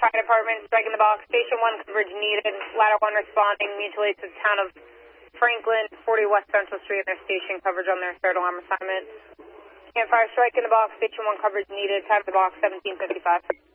Fire Department, strike in the box, Station 1 coverage needed, Ladder 1 responding, mutual aid to the town of Franklin, 40 West Central Street, and their station coverage on their third alarm assignment. Campfire, strike in the box, Station 1 coverage needed, time of the box, 1755.